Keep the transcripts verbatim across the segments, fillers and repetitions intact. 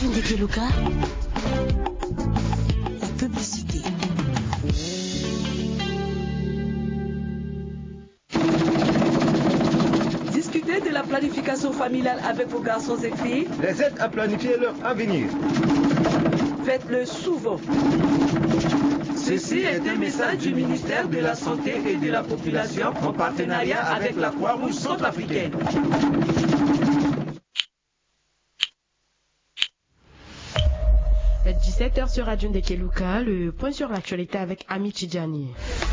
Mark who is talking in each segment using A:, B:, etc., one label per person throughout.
A: Radio Ndekeluka, la publicité.
B: Discutez de la planification familiale avec vos garçons et filles.
C: Les aide à planifier leur avenir.
B: Faites-le souvent. Ceci est un message du ministère de la Santé et de la Population en partenariat avec la Croix-Rouge centrafricaine.
D: dix-sept heures sur Radio Ndekeluka, le point sur l'actualité avec Ami Tidjani.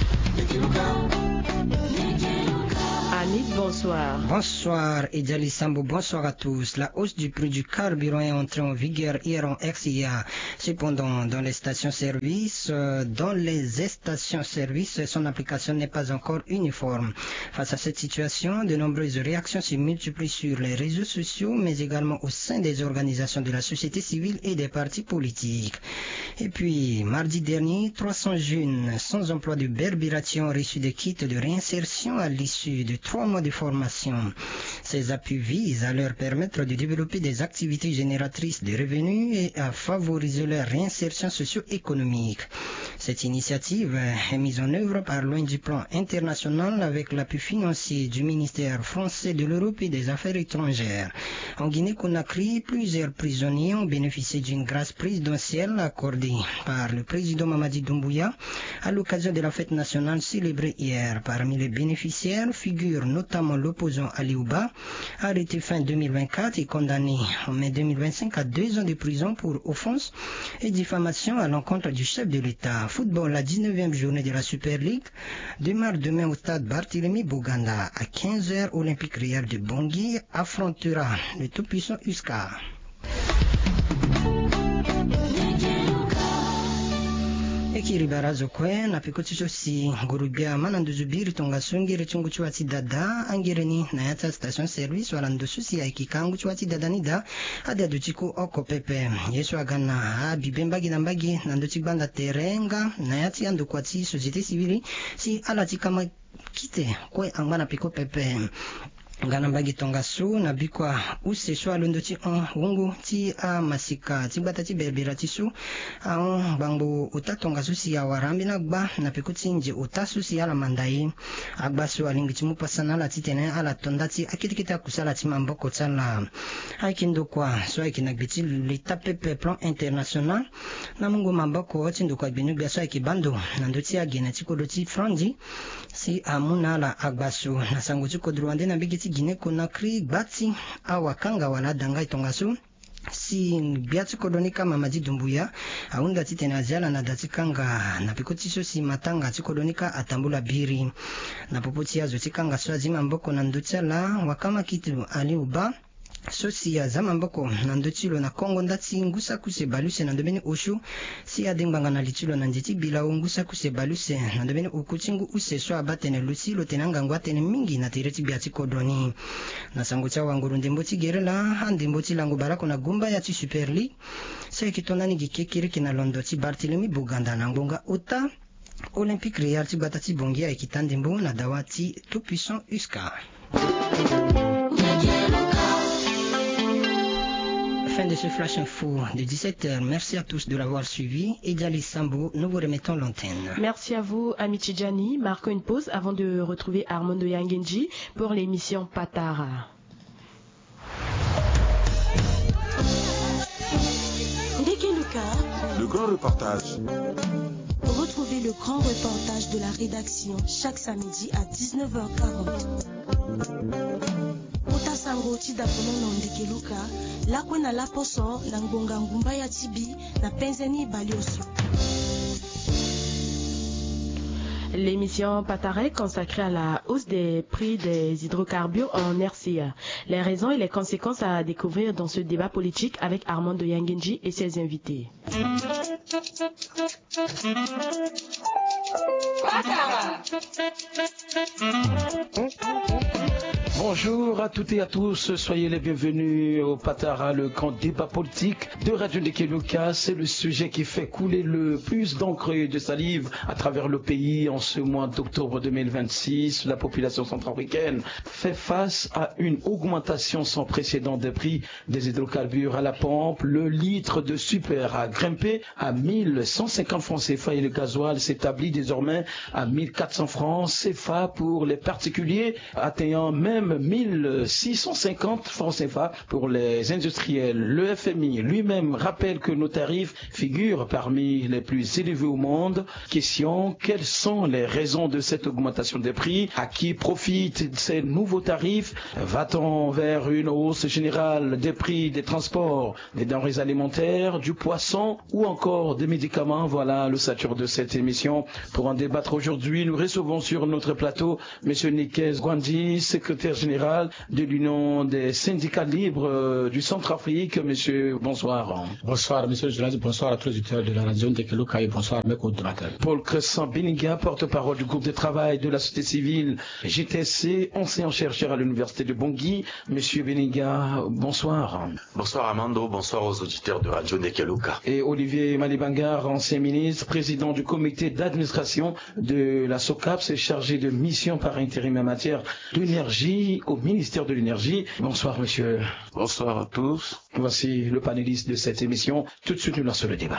D: Amit, bonsoir.
E: Bonsoir, Edjali Sambo, bonsoir à tous. La hausse du prix du carburant est entrée en vigueur hier en R C A. Cependant, dans les stations-service, euh, dans les stations-service, son application n'est pas encore uniforme. Face à cette situation, de nombreuses réactions se multiplient sur les réseaux sociaux, mais également au sein des organisations de la société civile et des partis politiques. Et puis, mardi dernier, trois cents jeunes sans emploi de Berbirati ont reçu des kits de réinsertion à l'issue de trois mois de formation. Ces appuis visent à leur permettre de développer des activités génératrices de revenus et à favoriser leur réinsertion socio-économique. Cette initiative est mise en œuvre par l'O N G Plan International avec l'appui financier du ministère français de l'Europe et des Affaires étrangères. En Guinée-Conakry, plusieurs prisonniers ont bénéficié d'une grâce présidentielle accordée par le président Mamadi Doumbouya à l'occasion de la fête nationale célébrée hier. Parmi les bénéficiaires figure notamment l'opposant Ali Ouba, arrêté fin deux mille vingt-quatre et condamné en mai deux mille vingt-cinq à deux ans de prison pour offense et diffamation à l'encontre du chef de l'État. Football, la dix-neuvième journée de la Super League démarre demain au stade Barthélemy Boganda. À quinze heures, Olympique Real de Bangui affrontera le tout-puissant U S C A. Ekiri barazo kwe na pikotisho si ngurubia mananduzubiri tonga sungiri chungu chuati dada angireni na yata station service wala ndosusi ya ikikangu chuati dada nida adi aduchiku oko pepe yesu agana abibembagi na mbagi na ndochibanda terenga na yati andu kwati societe civili si alati kama kite kwe angana piko pepe ngana mbagi tonga su na bikwa use shwa londo ti on wungu ti a masika ti bata ti berbera ti su a on bangbo uta tonga su si a warambi na gba na pikuti nje uta su si ala mandai agba su alingi ti mupasana la ti tene ala tonda ti akitikita kusala ti mamboko tsala aikindo kwa so aikina gbiti l'État pepe plan international na mungu mamboko tindo kwa gbinu bia so aikibando na ndo ti agena ti kodo ti frandi si amuna la agba su na sango ti kodruande na bigi ti Guinée-Conakry bati awakanga wala danga itongasu si biati kodonika Mamadi Doumbouya aunda titena aziala na datikanga na pikotiso si matanga tikodonika atambula biri na popoti azo tikanga swazima mboko na ndutsala wakama kitu Ali Ouba sosi ya zama mboko na ndotilo na Kongo ndati ngusa kuse baluse na ndobeni oshu si adembanga na litilo na nditi bila ngusa kuse baluse na ndobeni ukuchingu use so abatene lusilo tenanga ngwatene mingi na tireti biati kodoni na sango cha wanguru ndembo tigerela andembo tilango barako na gumba ya ti Super League se kitondani gikekiri kina londo ti Barthélemy Boganda na ngonga uta Olympique Real ti bata ti Bangui ya kitandembo na dawati tout puissant U S C A. Fin de ce flash info de dix-sept heures. Merci à tous de l'avoir suivi. Edjali Sambo, nous vous remettons l'antenne.
D: Merci à vous, Ami Tidjani. Marquons une pause avant de retrouver Armando Yangenji pour l'émission Patara.
A: Ndekeluka,
F: le grand reportage.
A: Retrouvez le grand reportage de la rédaction chaque samedi à dix-neuf heures quarante. Sango ti dapono na Ndekeluka lakwe na laposo na ngonga ngumba ya tibi na penzeni balioso.
D: L'émission Patara est consacrée à la hausse des prix des hydrocarbures en R C A. Les raisons et les conséquences à découvrir dans ce débat politique avec Armando Yangenji et ses invités.
A: Patara.
G: Bonjour à toutes et à tous, soyez les bienvenus au Patara, le grand débat politique de Radio Ndekeluka. C'est le sujet qui fait couler le plus d'encre et de salive à travers le pays en ce mois d'octobre deux mille vingt-six. La population centrafricaine fait face à une augmentation sans précédent des prix des hydrocarbures à la pompe. Le litre de super a grimpé à mille cent cinquante francs C F A et le gasoil s'établit désormais à mille quatre cents francs C F A pour les particuliers, atteignant même mille six cent cinquante francs C F A pour les industriels. Le F M I lui-même rappelle que nos tarifs figurent parmi les plus élevés au monde. Question, quelles sont les raisons de cette augmentation des prix? À qui profitent ces nouveaux tarifs? Va-t-on vers une hausse générale des prix des transports, des denrées alimentaires, du poisson ou encore des médicaments? Voilà le sature de cette émission. Pour en débattre aujourd'hui, nous recevons sur notre plateau M. Nikes Gwandi, secrétaire général de l'Union des syndicats libres euh, du Centrafrique. Monsieur, bonsoir.
H: Bonsoir, monsieur le journaliste, bonsoir à tous les auditeurs de la radio Ndekeluka et bonsoir à mes co-débatteurs.
G: Paul Crescent Beninga, porte-parole du groupe de travail de la société civile G T S C, enseignant-chercheur à l'université de Bangui. Monsieur Beninga, bonsoir.
I: Bonsoir Amando, bonsoir aux auditeurs de radio Ndekeluka.
G: Et Olivier Malibangar, ancien ministre, président du comité d'administration de la SOCAPS et chargé de mission par intérim en matière d'énergie au ministère de l'énergie. Bonsoir monsieur.
I: Bonsoir à tous.
G: Voici le panéliste de cette émission. Tout de suite nous lançons le débat.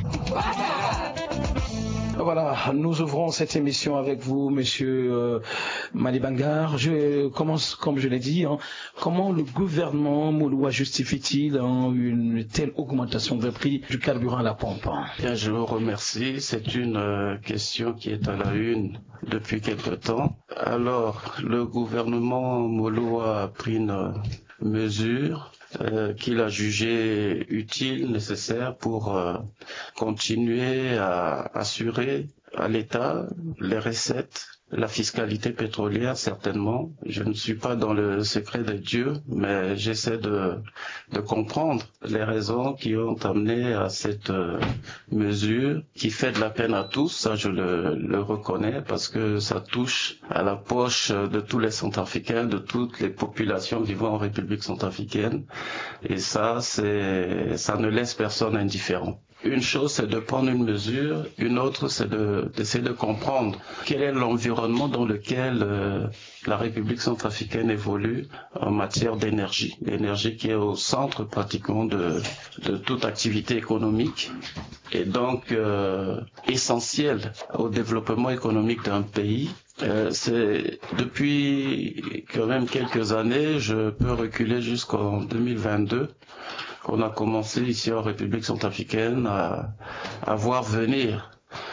G: Voilà, nous ouvrons cette émission avec vous, monsieur euh, Malibangar. Je commence, comme je l'ai dit, hein, comment le gouvernement Mouloua justifie-t-il hein, une telle augmentation des prix du carburant à la pompe?
I: Bien, je vous remercie. C'est une euh, question qui est à la une depuis quelque temps. Alors, le gouvernement Mouloua a pris une euh, mesure Euh, qu'il a jugé utile, nécessaire pour euh, continuer à assurer à l'État les recettes, la fiscalité pétrolière certainement. Je ne suis pas dans le secret des dieux, mais j'essaie de, de comprendre les raisons qui ont amené à cette euh, mesure qui fait de la peine à tous, ça je le, le reconnais parce que ça touche à la poche de tous les Centrafricains, de toutes les populations vivant en République centrafricaine et ça, c'est, ça ne laisse personne indifférent. Une chose, c'est de prendre une mesure, une autre, c'est de, d'essayer de comprendre quel est l'environnement dans lequel euh, la République centrafricaine évolue en matière d'énergie. L'énergie qui est au centre pratiquement de, de toute activité économique et donc euh, essentielle au développement économique d'un pays. Euh, c'est depuis quand même quelques années, je peux reculer jusqu'en deux mille vingt-deux, qu'on a commencé ici en République centrafricaine à, à voir venir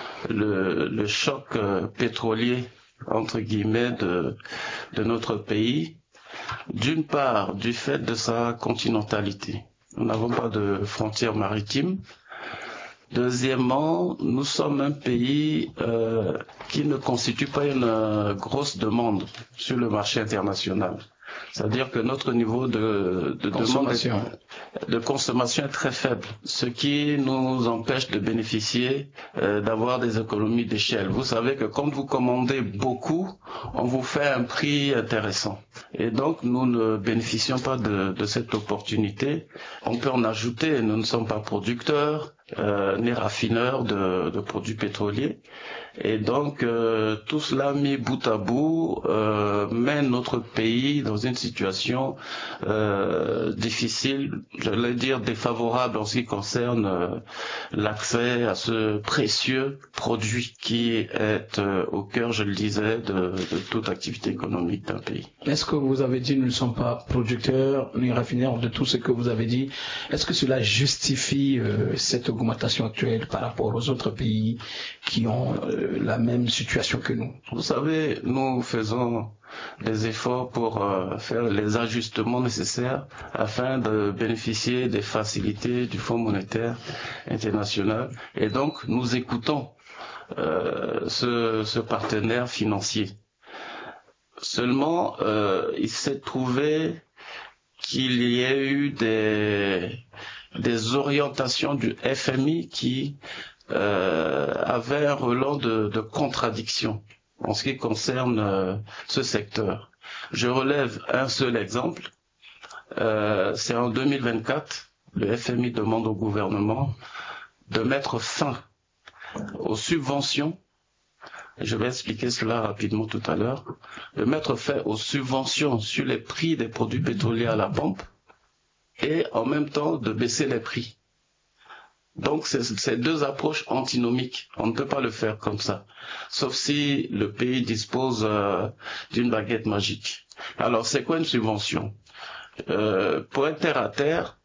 I: le, le choc euh, pétrolier entre guillemets de, de notre pays. D'une part, du fait de sa continentalité. Nous n'avons pas de frontières maritimes. Deuxièmement, nous sommes un pays euh, qui ne constitue pas une euh, grosse demande sur le marché international. C'est-à-dire que notre niveau de, de
G: consommation.
I: demande est, de consommation est très faible, ce qui nous empêche de bénéficier euh, d'avoir des économies d'échelle. Vous savez que quand vous commandez beaucoup, on vous fait un prix intéressant. Et donc, nous ne bénéficions pas de, de cette opportunité. On peut en ajouter, nous ne sommes pas producteurs, euh, ni raffineurs de, de produits pétroliers. Et donc, euh, tout cela mis bout à bout euh, mène notre pays dans une situation euh, difficile, j'allais dire défavorable en ce qui concerne euh, l'accès à ce précieux produit qui est euh, au cœur, je le disais, de, de toute activité économique d'un pays.
G: Est-ce que vous avez dit nous ne sommes pas producteurs ni raffineurs de tout ce que vous avez dit? Est-ce que cela justifie euh, cette augmentation actuelle par rapport aux autres pays qui ont euh, la même situation que nous?
I: Vous savez, nous faisons des efforts pour euh, faire les ajustements nécessaires afin de bénéficier des facilités du Fonds monétaire international. Et donc, nous écoutons euh, ce, ce partenaire financier. Seulement, euh, il s'est trouvé qu'il y ait eu des, des orientations du F M I qui euh, avaient un relent de, de contradiction en ce qui concerne euh, ce secteur. Je relève un seul exemple. Euh, c'est en deux mille vingt-quatre, le F M I demande au gouvernement de mettre fin aux subventions, je vais expliquer cela rapidement tout à l'heure, de mettre fin aux subventions sur les prix des produits pétroliers à la pompe et en même temps de baisser les prix. Donc c'est deux approches antinomiques. On ne peut pas le faire comme ça, sauf si le pays dispose euh, d'une baguette magique. Alors c'est quoi une subvention? euh, Pour être terre à terre,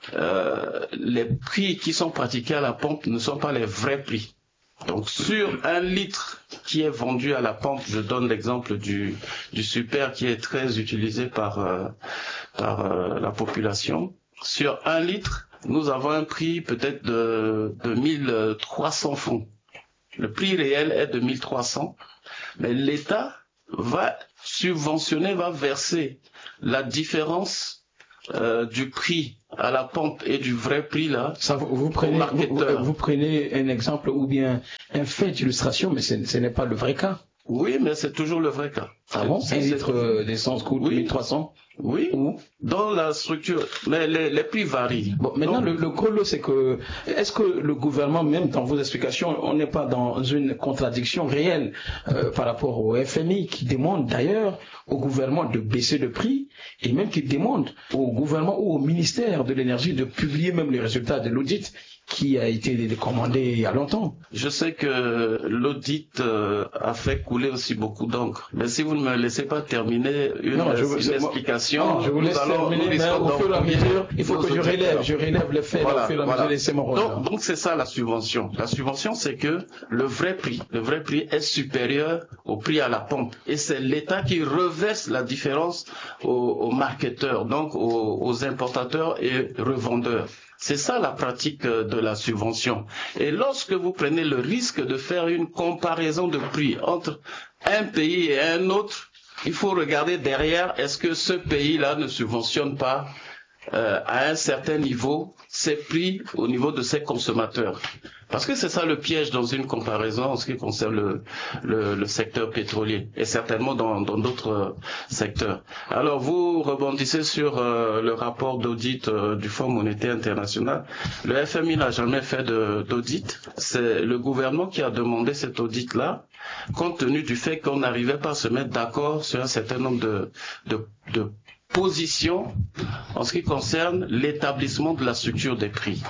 I: euh, les prix qui sont pratiqués à la pompe ne sont pas les vrais prix. Donc sur un litre qui est vendu à la pompe, je donne l'exemple du, du super qui est très utilisé par, euh, par euh, la population. Sur un litre, nous avons un prix peut-être de, de mille trois cents francs. Le prix réel est de mille trois cents, mais l'État va subventionner, va verser la différence euh, du prix à la pompe et du vrai prix là.
G: Ça, vous, vous, prenez, vous, vous prenez un exemple ou bien un fait d'illustration, mais ce n'est pas le vrai cas.
I: Oui, mais c'est toujours le vrai cas.
G: Ah bon? Un litre d'essence coûte oui. mille trois cents?
I: Oui, ou dans la structure, mais les, les prix varient.
G: Bon, maintenant, donc, le, le gros lot, c'est que, est-ce que le gouvernement, même dans vos explications, on n'est pas dans une contradiction réelle euh, par rapport au F M I qui demande d'ailleurs au gouvernement de baisser le prix et même qui demande au gouvernement ou au ministère de l'énergie de publier même les résultats de l'audit qui a été commandé il y a longtemps.
I: Je sais que l'audit euh, a fait couler aussi beaucoup d'encre. Mais si vous ne me laissez pas terminer une, non, je, une explication,
G: non, je vous laisse
I: allons,
G: terminer, mais au fur et à mesure, il faut que je relève, je relève les faits,
I: voilà,
G: au fur et à
I: voilà.
G: mesure, laissez mon rôle.
I: Donc, donc c'est ça la subvention. La subvention, c'est que le vrai prix, le vrai prix est supérieur au prix à la pompe. Et c'est l'État qui reverse la différence aux, aux marketeurs, donc aux, aux importateurs et revendeurs. C'est ça la pratique de la subvention. Et lorsque vous prenez le risque de faire une comparaison de prix entre un pays et un autre, il faut regarder derrière, est-ce que ce pays-là ne subventionne pas euh, à un certain niveau ses prix au niveau de ses consommateurs. Parce que c'est ça le piège dans une comparaison en ce qui concerne le, le, le secteur pétrolier et certainement dans d'autres euh, secteurs. Alors vous rebondissez sur euh, le rapport d'audit euh, du Fonds monétaire international. Le F M I n'a jamais fait d'audit. C'est le gouvernement qui a demandé cet audit-là, compte tenu du fait qu'on n'arrivait pas à se mettre d'accord sur un certain nombre de, de, de positions en ce qui concerne l'établissement de la structure des prix.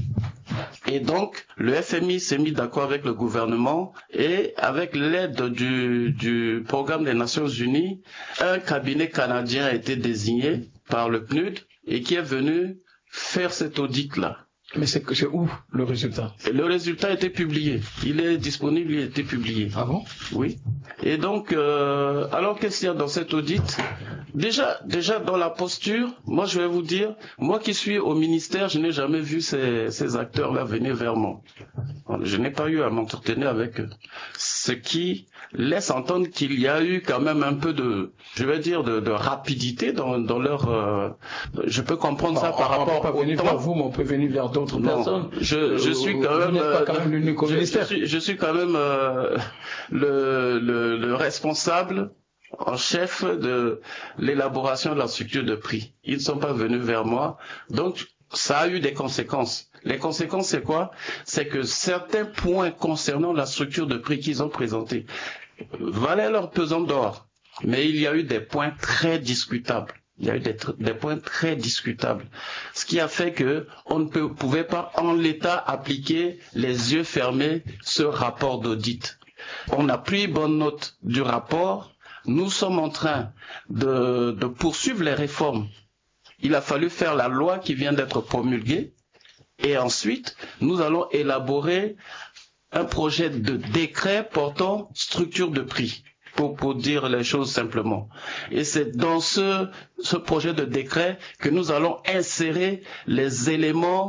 I: Et donc, le F M I s'est mis d'accord avec le gouvernement et avec l'aide du, du programme des Nations Unies, un cabinet canadien a été désigné par le P N U D et qui est venu faire cet audit-là.
G: Mais c'est où le résultat?
I: Le résultat a été publié. Il est disponible, il a été publié.
G: Ah bon?
I: Oui. Et donc, euh, alors qu'est-ce qu'il y a dans cet audit? Déjà, déjà dans la posture, moi je vais vous dire, moi qui suis au ministère, je n'ai jamais vu ces, ces acteurs-là venir vers moi. Je n'ai pas eu à m'entretenir avec eux. Ce qui laisse entendre qu'il y a eu quand même un peu de, je vais dire, de, de rapidité dans, dans leur... Euh, je peux comprendre bon, ça par
G: on
I: rapport
G: peut pas
I: au
G: venir
I: temps.
G: vers vous, mais on peut venir vers d'autres personnes.
I: Je, je suis quand
G: vous
I: même...
G: Pas quand même l'unique au
I: je,
G: ministère.
I: Je suis, je suis quand même euh, le, le, le responsable en chef de l'élaboration de la structure de prix. Ils ne sont pas venus vers moi, donc ça a eu des conséquences. Les conséquences, c'est quoi? C'est que certains points concernant la structure de prix qu'ils ont présentés valaient leur pesant d'or, mais il y a eu des points très discutables. Il y a eu des, des points très discutables, ce qui a fait que on ne peut, pouvait pas en l'état appliquer les yeux fermés ce rapport d'audit. On a pris bonne note du rapport. Nous sommes en train de, de poursuivre les réformes. Il a fallu faire la loi qui vient d'être promulguée et ensuite nous allons élaborer un projet de décret portant structure de prix, pour, pour dire les choses simplement. Et c'est dans ce, ce projet de décret que nous allons insérer les éléments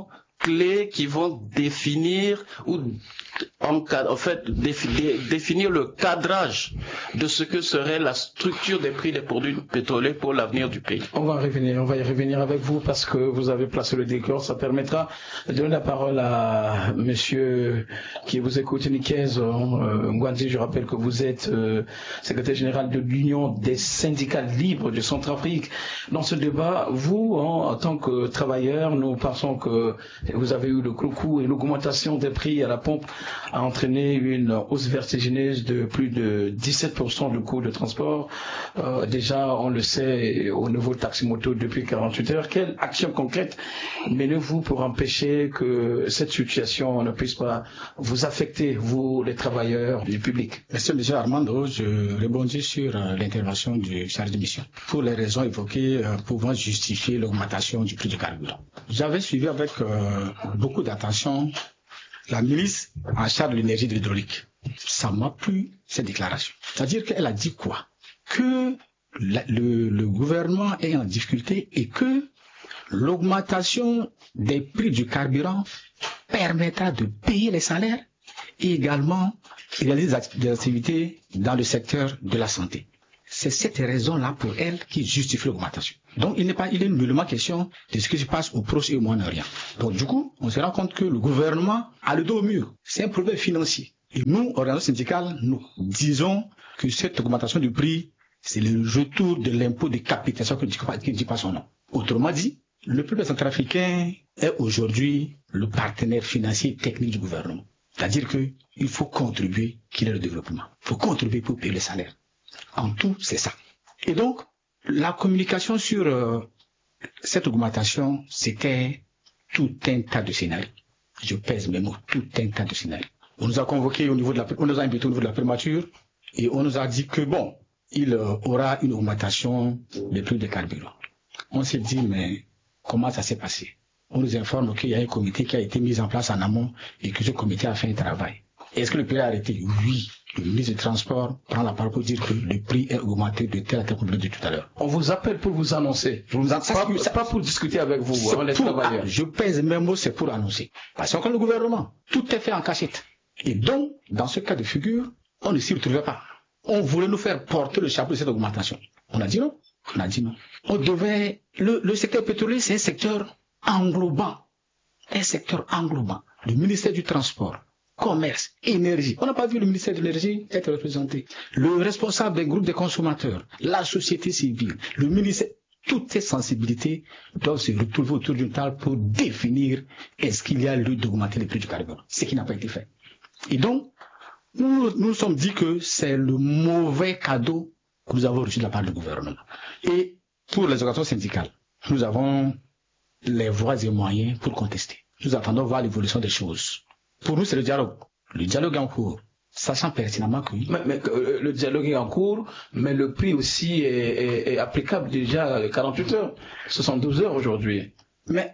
I: clés qui vont définir ou en, en fait définir, définir le cadrage de ce que serait la structure des prix des produits pétroliers pour l'avenir du pays.
G: On va revenir, on va y revenir avec vous parce que vous avez placé le décor. Ça permettra de donner la parole à monsieur qui vous écoute, Nikez euh, Ngwanzi. Je rappelle que vous êtes euh, secrétaire général de l'Union des syndicats libres de Centrafrique. Dans ce débat, vous, en, en tant que travailleur, nous pensons que vous avez eu le gros coup et l'augmentation des prix à la pompe a entraîné une hausse vertigineuse de plus de dix-sept pour cent du coût de transport. Euh, déjà, on le sait, au niveau taxi-moto depuis quarante-huit heures. Quelle action concrète menez-vous pour empêcher que cette situation ne puisse pas vous affecter, vous, les travailleurs du public?
H: Merci, M. Armando. Je rebondis sur euh, l'intervention du chargé de mission. Pour les raisons évoquées, euh, pouvant justifier l'augmentation du prix du carburant. J'avais suivi avec euh, beaucoup d'attention la ministre en charge de l'énergie et de l'hydraulique. Ça m'a plu, cette déclaration. C'est-à-dire qu'elle a dit quoi? Que la, le, le gouvernement est en difficulté et que l'augmentation des prix du carburant permettra de payer les salaires et également réaliser des activités dans le secteur de la santé. C'est cette raison-là pour elle qui justifie l'augmentation. Donc il n'est pas, il est nullement question de ce qui se passe au Proche et au Moyen-Orient. Donc du coup, on se rend compte que le gouvernement a le dos au mur. C'est un problème financier. Et nous, organisations syndicales, nous disons que cette augmentation du prix, c'est le retour de l'impôt de capitalisation qui ne dit pas son nom. Autrement dit, le peuple centrafricain est aujourd'hui le partenaire financier et technique du gouvernement. C'est-à-dire qu'il faut contribuer qu'il y ait le développement. Il faut contribuer pour payer les salaires. En tout, c'est ça. Et donc, la communication sur euh, cette augmentation, c'était tout un tas de scénarios. Je pèse mes mots, tout un tas de scénarios. On nous a convoqués au niveau de la, on nous a invités au niveau de la primature et on nous a dit que bon, il euh, aura une augmentation des prix de carburant. On s'est dit, mais comment ça s'est passé? On nous informe qu'il y a un comité qui a été mis en place en amont et que ce comité a fait un travail. Est-ce que le prix a arrêté? Oui. Le ministre du Transport prend la parole pour dire que le prix est augmenté de tel à tel, comme je l'ai dit tout à l'heure.
G: On vous appelle pour vous annoncer. Je vous annonce, pas, ça, pas pour discuter avec vous, hein, les
H: pour,
G: travailleurs.
H: Ah, je pèse mes mots, c'est pour annoncer. Parce que le gouvernement, tout est fait en cachette. Et donc, dans ce cas de figure, on ne s'y retrouvait pas. On voulait nous faire porter le chapeau de cette augmentation. On a dit non. On a dit non. On devait, le, le secteur pétrolier, c'est un secteur englobant. Un secteur englobant. Le ministère du Transport, Commerce, Énergie. On n'a pas vu le ministère de l'Énergie être représenté. Le responsable des groupes de consommateurs, la société civile, le ministère, toutes ces sensibilités doivent se retrouver autour d'une table pour définir est-ce qu'il y a lieu d'augmenter les prix du carburant. Ce qui n'a pas été fait. Et donc, nous nous sommes dit que c'est le mauvais cadeau que nous avons reçu de la part du gouvernement. Et pour les organisations syndicales, nous avons les voies et moyens pour contester. Nous attendons voir l'évolution des choses. Pour nous, c'est le dialogue. Le dialogue est en cours, sachant pertinemment que...
G: Mais, mais euh, le dialogue est en cours, mais le prix aussi est, est, est applicable déjà quarante-huit heures, soixante-douze heures aujourd'hui.
H: Mais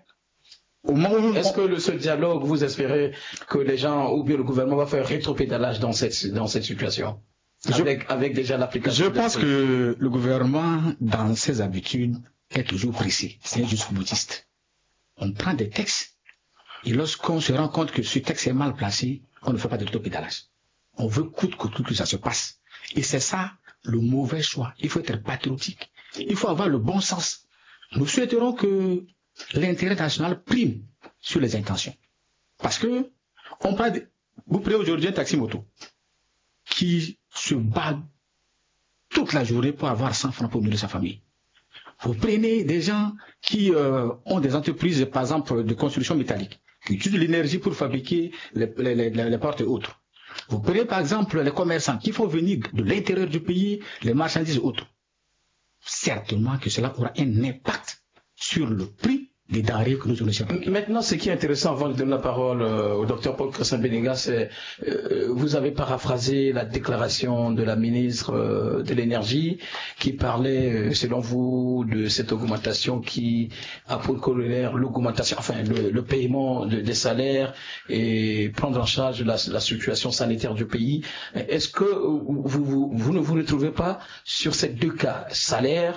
H: au moment où...
G: Est-ce que le, ce dialogue, vous espérez que les gens, ou bien le gouvernement va faire rétropédalage dans cette, dans cette situation avec, je, avec déjà l'application?
H: Je pense que le gouvernement, dans ses habitudes, est toujours pressé. C'est un jusqu'au boutiste. On prend des textes. Et lorsqu'on se rend compte que ce texte est mal placé, on ne fait pas de rétropédalage. On veut coûte que coûte que ça se passe. Et c'est ça le mauvais choix. Il faut être patriotique. Il faut avoir le bon sens. Nous souhaiterons que l'intérêt national prime sur les intentions. Parce que on parle de, vous prenez aujourd'hui un taxi moto qui se bat toute la journée pour avoir cent francs pour nourrir sa famille. Vous prenez des gens qui euh, ont des entreprises, par exemple, de construction métallique, qui utilisent l'énergie pour fabriquer les, les, les, les portes et autres. Vous prenez par exemple les commerçants qui font venir de l'intérieur du pays les marchandises et autres. Certainement que cela aura un impact sur le prix des denrées que nous connaissons.
G: Maintenant, ce qui est intéressant, avant de donner la parole euh, au docteur Paul Crescent-Benega, c'est euh, vous avez paraphrasé la déclaration de la ministre euh, de l'Énergie qui parlait, euh, selon vous, de cette augmentation qui a pour corollaire l'augmentation, enfin le, le paiement de, des salaires et prendre en charge la, la situation sanitaire du pays. Est-ce que vous, vous, vous ne vous retrouvez pas sur ces deux cas, salaire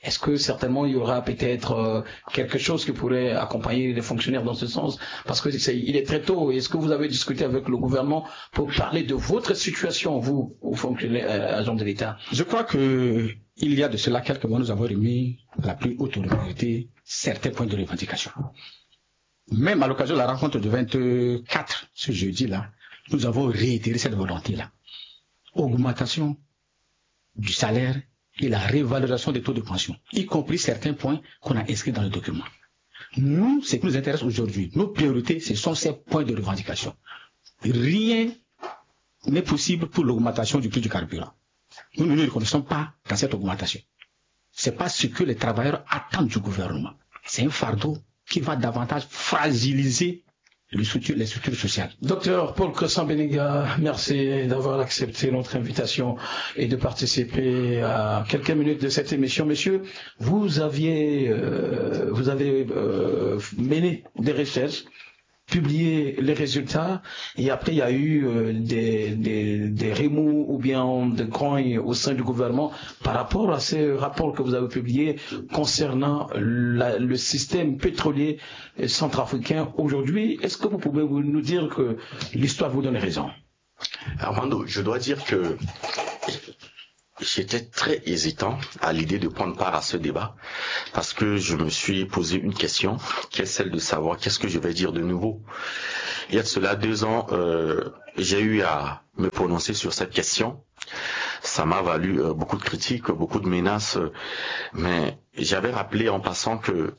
G: est-ce que certainement il y aura peut-être euh, quelque chose qui pourrait accompagner les fonctionnaires dans ce sens? Parce que c'est, il est très tôt. Est-ce que vous avez discuté avec le gouvernement pour parler de votre situation, vous, aux fonctionnaires, euh, agents de l'État?
H: Je crois que il y a de cela quelques mois, nous avons remis à la plus haute autorité certains points de revendication. Même à l'occasion de la rencontre du vingt-quatre, ce jeudi-là, nous avons réitéré cette volonté-là. Augmentation du salaire et la révalorisation des taux de pension, y compris certains points qu'on a inscrits dans le document. Nous, ce qui nous intéresse aujourd'hui, nos priorités, ce sont ces points de revendication. Rien n'est possible pour l'augmentation du prix du carburant. Nous ne nous reconnaissons pas dans cette augmentation. C'est pas ce que les travailleurs attendent du gouvernement. C'est un fardeau qui va davantage fragiliser les structures, les structures sociales.
G: Docteur Paul Cressan-Benega, merci d'avoir accepté notre invitation et de participer à quelques minutes de cette émission. Messieurs, vous aviez, euh, vous avez euh, mené des recherches, publié les résultats, et après il y a eu euh, des, des, des remous ou bien des grogne au sein du gouvernement par rapport à ces rapports que vous avez publiés concernant la, le système pétrolier centrafricain aujourd'hui. Est-ce que vous pouvez nous dire que l'histoire vous donne raison?
J: Armando, je dois dire que j'étais très hésitant à l'idée de prendre part à ce débat parce que je me suis posé une question qui est celle de savoir qu'est-ce que je vais dire de nouveau. Il y a de cela deux ans, euh, j'ai eu à me prononcer sur cette question. Ça m'a valu euh, beaucoup de critiques, beaucoup de menaces, euh, mais j'avais rappelé en passant que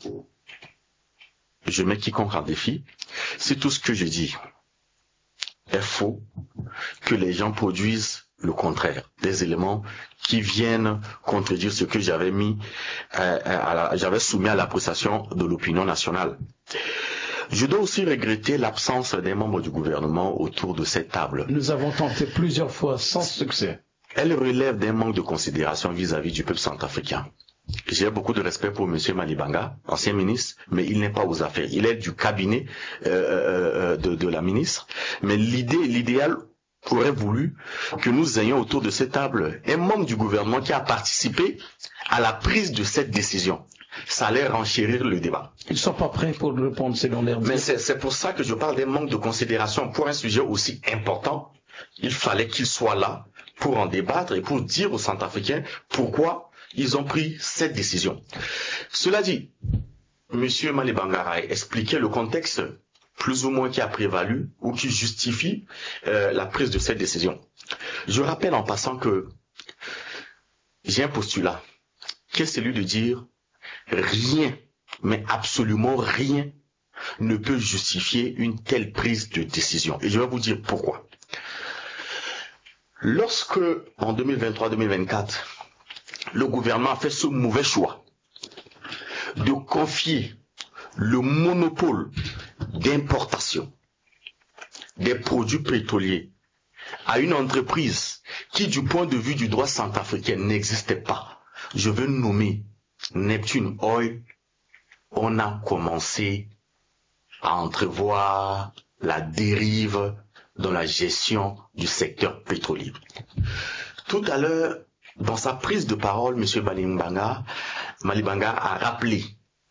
J: je mets quiconque en défi. Si tout ce que je dis est faux, que les gens produisent le contraire, des éléments qui viennent contredire ce que j'avais mis, euh, à la, j'avais soumis à l'appréciation de l'opinion nationale. Je dois aussi regretter l'absence des membres du gouvernement autour de cette table.
G: Nous avons tenté plusieurs fois sans succès.
J: Elle relève d'un manque de considération vis-à-vis du peuple centrafricain. J'ai beaucoup de respect pour M. Malibanga, ancien ministre, mais il n'est pas aux affaires. Il est du cabinet euh, euh, de, de la ministre. Mais l'idée, l'idéal aurait voulu que nous ayons autour de cette table un membre du gouvernement qui a participé à la prise de cette décision. Ça allait renchérir le débat.
G: Ils ne sont pas prêts pour répondre selon l'air.
J: Mais c'est, c'est pour ça que je parle d'un manque de considération pour un sujet aussi important. Il fallait qu'ils soient là pour en débattre et pour dire aux Centrafricains pourquoi ils ont pris cette décision. Cela dit, M. Malibanga a expliqué le contexte plus ou moins qui a prévalu ou qui justifie euh, la prise de cette décision. Je rappelle en passant que j'ai un postulat qui est celui de dire rien, mais absolument rien ne peut justifier une telle prise de décision. Et je vais vous dire pourquoi. Lorsque, en deux mille vingt-trois deux mille vingt-quatre, le gouvernement a fait ce mauvais choix de confier le monopole d'importation des produits pétroliers à une entreprise qui, du point de vue du droit centrafricain, n'existait pas. Je veux nommer Neptune Oil. On a commencé à entrevoir la dérive dans la gestion du secteur pétrolier. Tout à l'heure, dans sa prise de parole, M. Malibanga, Malibanga a rappelé,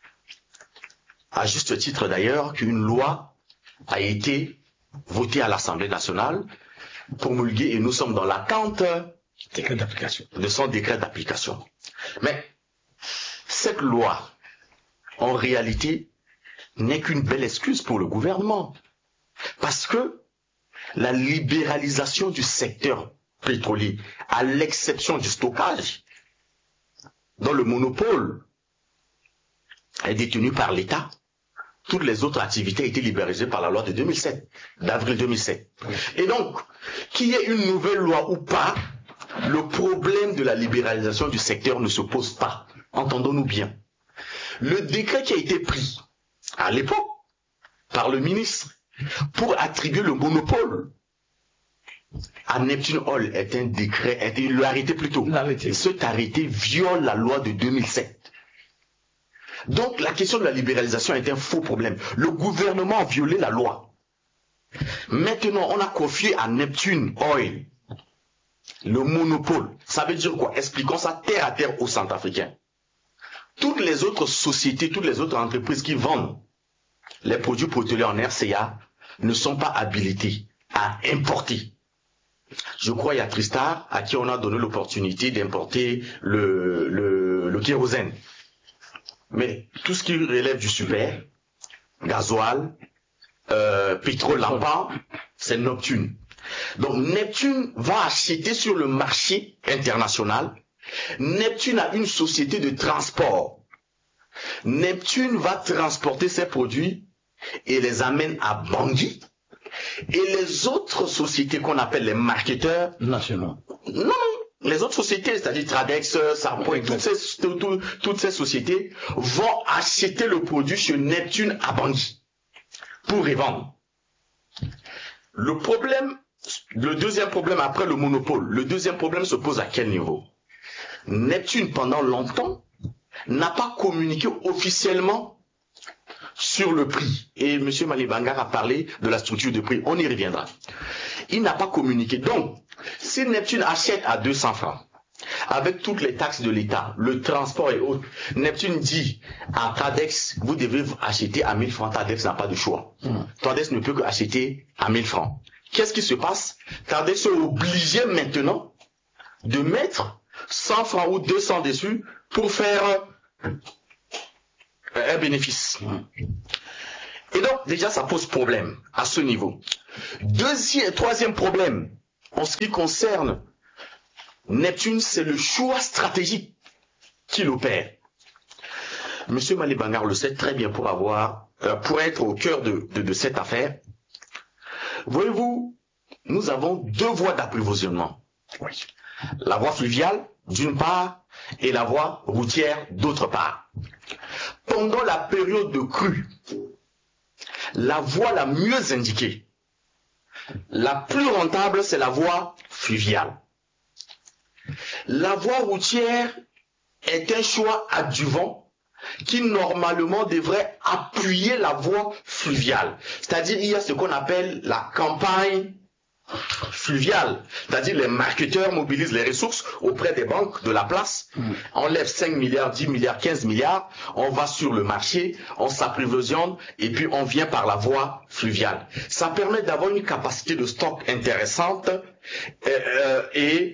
J: à juste titre d'ailleurs, qu'une loi a été votée à l'Assemblée nationale, promulguée, et nous sommes dans l'attente de son décret d'application. Mais cette loi, en réalité, n'est qu'une belle excuse pour le gouvernement. Parce que la libéralisation du secteur pétrolier, à l'exception du stockage, dont le monopole est détenu par l'État, toutes les autres activités étaient libéralisées par la loi de deux mille sept, d'avril deux mille sept. Et donc, qu'il y ait une nouvelle loi ou pas, le problème de la libéralisation du secteur ne se pose pas. Entendons-nous bien. Le décret qui a été pris à l'époque par le ministre pour attribuer le monopole à Neptune Oil est un décret, est une arrêté plutôt. Et cet arrêté viole la loi de deux mille sept. Donc la question de la libéralisation est un faux problème. Le gouvernement a violé la loi. Maintenant, on a confié à Neptune Oil le monopole. Ça veut dire quoi? Expliquons ça terre à terre aux Centrafricains. toutes les autres sociétés, toutes les autres entreprises qui vendent les produits pétroliers en R C A ne sont pas habilitées à importer. Je crois qu'il y a Tristar à qui on a donné l'opportunité d'importer le, le, le kérosène. Mais tout ce qui relève du super, gasoil, euh, pétrole lampant, c'est Neptune. Donc Neptune va acheter sur le marché international. Neptune a une société de transport. Neptune va transporter ses produits et les amène à Bangui. Et les autres sociétés qu'on appelle les marketeurs
G: nationaux.
J: Non, non. Les autres sociétés, c'est-à-dire Tradex, Sarpoint, toutes ces, tout, toutes ces sociétés vont acheter le produit chez Neptune à Bangui pour y vendre. Le problème, le deuxième problème après le monopole, le deuxième problème se pose à quel niveau? Neptune, pendant longtemps, n'a pas communiqué officiellement sur le prix. Et M. Malibangar a parlé de la structure de prix. On y reviendra. Il n'a pas communiqué. Donc, si Neptune achète à deux cents francs, avec toutes les taxes de l'État, le transport et autres, Neptune dit à Tradex, vous devez acheter à mille francs. Tradex n'a pas de choix. Mmh. Tradex ne peut qu'acheter à mille francs. Qu'est-ce qui se passe? Tradex est obligé maintenant de mettre cent francs ou deux cents dessus pour faire un bénéfice. Et donc, déjà, ça pose problème à ce niveau. Deuxième, troisième problème, en ce qui concerne Neptune, c'est le choix stratégique qu'il opère. Monsieur Malibangar le sait très bien pour avoir, euh, pour être au cœur de, de, de cette affaire. Voyez-vous, nous avons deux voies d'approvisionnement. Oui. La voie fluviale, d'une part, et la voie routière, d'autre part. Pendant la période de crue, la voie la mieux indiquée, la plus rentable, c'est la voie fluviale. La voie routière est un choix adjuvant qui normalement devrait appuyer la voie fluviale. C'est-à-dire il y a ce qu'on appelle la campagne fluviale, c'est-à-dire les marketeurs mobilisent les ressources auprès des banques de la place, mmh. enlèvent cinq milliards, dix milliards, quinze milliards, on va sur le marché, on s'approvisionne et puis on vient par la voie fluviale. Ça permet d'avoir une capacité de stock intéressante euh, et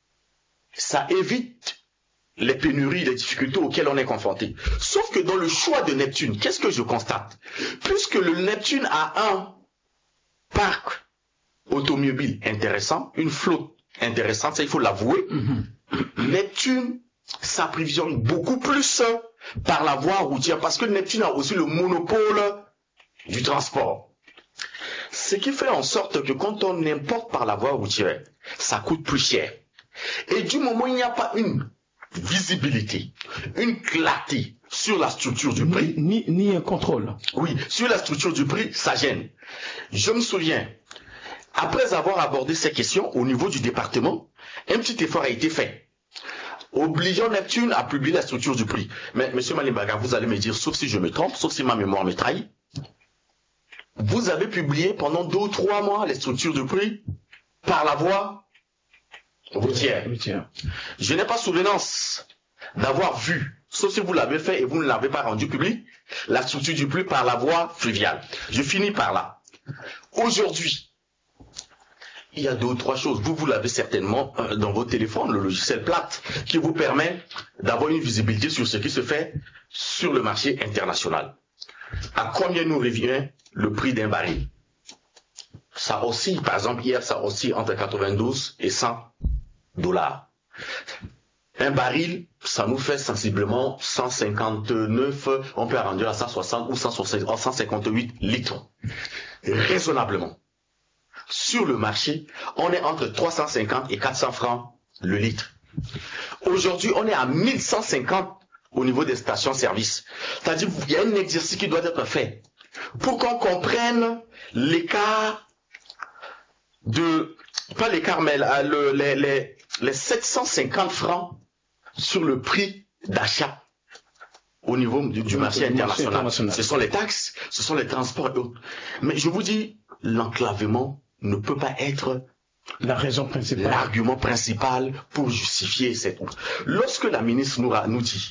J: ça évite les pénuries, les difficultés auxquelles on est confronté. Sauf que dans le choix de Neptune, qu'est-ce que je constate? Puisque le Neptune a un parc automobile intéressant, une flotte intéressante, ça il faut l'avouer. Mm-hmm. Neptune s'approvisionne beaucoup plus par la voie routière parce que Neptune a aussi le monopole du transport. Ce qui fait en sorte que quand on importe par la voie routière, ça coûte plus cher. Et du moment où il n'y a pas une visibilité, une clarté sur la structure du prix,
G: ni, ni, ni un contrôle.
J: Oui, sur la structure du prix, ça gêne. Je me souviens, après avoir abordé ces questions au niveau du département, un petit effort a été fait, obligeant Neptune à publier la structure du prix. Mais monsieur Malibangar, vous allez me dire, sauf si je me trompe, sauf si ma mémoire me trahit, vous avez publié pendant deux ou trois mois les structures de prix par la voie routière. Je n'ai pas souvenance d'avoir vu, sauf si vous l'avez fait et vous ne l'avez pas rendu public, la structure du prix par la voie fluviale. Je finis par là. Aujourd'hui, il y a deux ou trois choses. Vous, vous l'avez certainement euh, dans votre téléphone, le logiciel plate, qui vous permet d'avoir une visibilité sur ce qui se fait sur le marché international. À combien nous revient le prix d'un baril? Ça oscille, par exemple, hier, ça oscille entre quatre-vingt-douze et cent dollars. Un baril, ça nous fait sensiblement cent cinquante-neuf, on peut arrondir à cent soixante ou cent cinquante-huit litres. Raisonnablement. Sur le marché, on est entre trois cent cinquante et quatre cents francs le litre. Aujourd'hui, on est à mille cent cinquante au niveau des stations-service. C'est-à-dire qu'il y a un exercice qui doit être fait pour qu'on comprenne l'écart de, pas l'écart, mais le, les, les, les sept cent cinquante francs sur le prix d'achat au niveau du, du marché international. international. Ce sont les taxes, ce sont les transports et autres. Mais je vous dis, l'enclavement ne peut pas être
G: la raison principale,
J: l'argument principal pour justifier cette honte. Lorsque la ministre nous, nous dit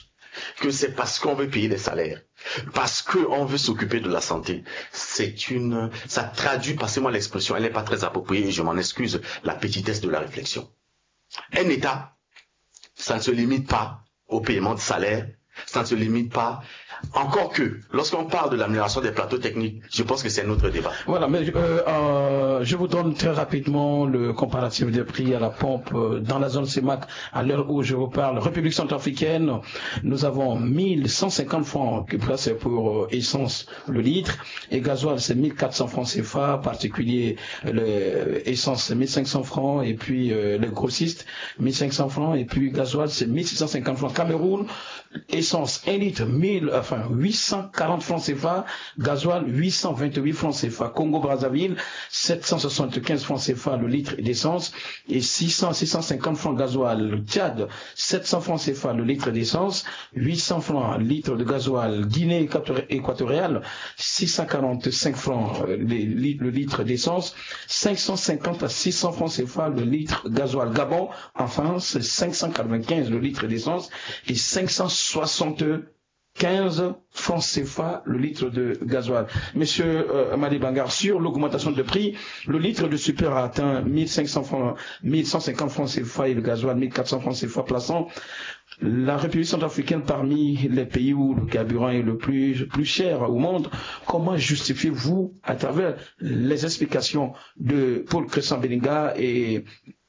J: que c'est parce qu'on veut payer des salaires, parce qu'on veut s'occuper de la santé. C'est une, ça traduit, passez-moi l'expression, elle n'est pas très appropriée et je m'en excuse, la petitesse de la réflexion. Un État, ça ne se limite pas au paiement de salaire, ça ne se limite pas. Encore que, lorsqu'on parle de l'amélioration des plateaux techniques, je pense que c'est notre débat.
G: Voilà, mais euh, euh, je vous donne très rapidement le comparatif des prix à la pompe euh, dans la zone C E M A C à l'heure où je vous parle. République centrafricaine, nous avons mille cent cinquante francs qui placent pour euh, essence le litre et gasoil c'est mille quatre cents francs C F A, particulier le essence c'est mille cinq cents francs et puis euh, les grossistes mille cinq cents francs et puis gasoil c'est mille six cent cinquante francs. Cameroun, essence un litre mille enfin huit cent quarante francs C F A, gasoil huit cent vingt-huit francs C F A. Congo Brazzaville sept cent soixante-quinze francs C F A le litre d'essence et six cents à six cent cinquante francs gasoil. Tchad sept cents francs C F A le litre d'essence, huit cents francs litre de gasoil. Guinée équatoriale six cent quarante-cinq francs le litre d'essence, cinq cent cinquante à six cents francs C F A le litre gasoil. Gabon enfin c'est cinq cent quatre-vingt-quinze le litre d'essence et cinq cent soixante-quinze francs C F A le litre de gasoil. Monsieur euh, Madi Bangar, sur l'augmentation de prix, le litre de super a atteint mille cinq cents francs, mille cent cinquante francs C F A et le gasoil mille quatre cents francs C F A, plaçant la République centrafricaine parmi les pays où le carburant est le plus, plus cher au monde. Comment justifiez-vous, à travers les explications de Paul Crescent Beninga et